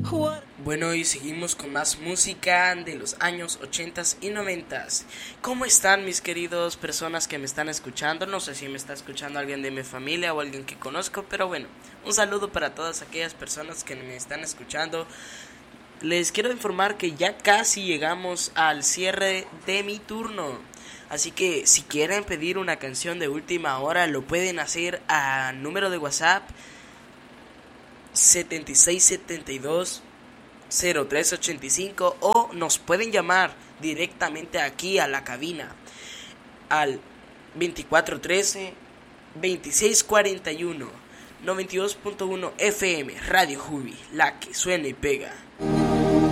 Bueno, y seguimos con más música de los años 80 y 90. ¿Cómo están mis queridos personas que me están escuchando? No sé si me está escuchando alguien de mi familia o alguien que conozco, pero bueno, un saludo para todas aquellas personas que me están escuchando. Les quiero informar que ya casi llegamos al cierre de mi turno. Así que si quieren pedir una canción de última hora, lo pueden hacer a número de WhatsApp 7672 0385 o nos pueden llamar directamente aquí a la cabina al 2413 2641 92.1 FM Radio Jubi, la que suena y pega.